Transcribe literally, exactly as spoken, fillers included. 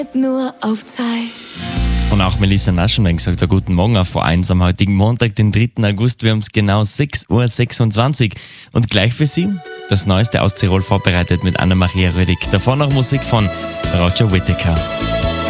Nur auf Zeit. Und auch Melissa Naschenweng sagt guten Morgen auf V eins am heutigen Montag, den dritten August. Wir haben es genau sechs Uhr sechsundzwanzig. Und gleich für Sie das Neueste aus Tirol vorbereitet mit Anna-Maria Rödig. Davor noch Musik von Roger Whittaker.